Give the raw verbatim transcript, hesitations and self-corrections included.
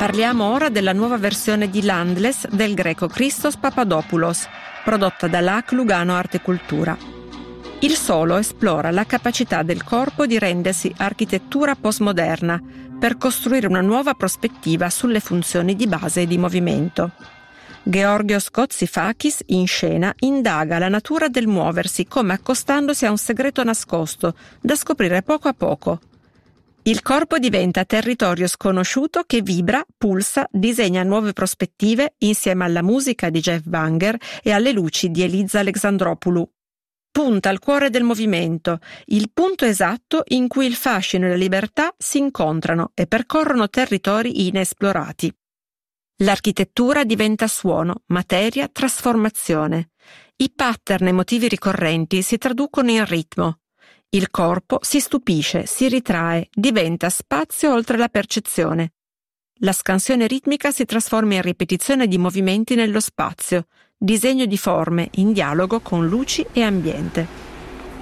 Parliamo ora della nuova versione di Landless del greco Christos Papadopoulos, prodotta dall'A C Lugano Arte Cultura. Il solo esplora la capacità del corpo di rendersi architettura postmoderna per costruire una nuova prospettiva sulle funzioni di base e di movimento. Georgios Kotsifakis, in scena, indaga la natura del muoversi come accostandosi a un segreto nascosto, da scoprire poco a poco. Il corpo diventa territorio sconosciuto che vibra, pulsa, disegna nuove prospettive insieme alla musica di Jeff Banger e alle luci di Eliza Alexandropoulou. Punta al cuore del movimento, il punto esatto in cui il fascino e la libertà si incontrano e percorrono territori inesplorati. L'architettura diventa suono, materia, trasformazione. I pattern e motivi ricorrenti si traducono in ritmo. Il corpo si stupisce, si ritrae, diventa spazio oltre la percezione. La scansione ritmica si trasforma in ripetizione di movimenti nello spazio, disegno di forme in dialogo con luci e ambiente.